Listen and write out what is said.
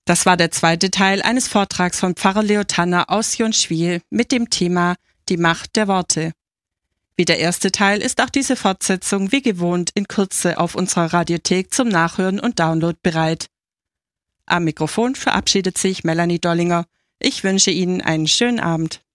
Das war der zweite Teil eines Vortrags von Pfarrer Leo Tanner aus Jönschwil mit dem Thema Die Macht der Worte. Wie der erste Teil ist auch diese Fortsetzung wie gewohnt in Kürze auf unserer Radiothek zum Nachhören und Download bereit. Am Mikrofon verabschiedet sich Melanie Dollinger. Ich wünsche Ihnen einen schönen Abend.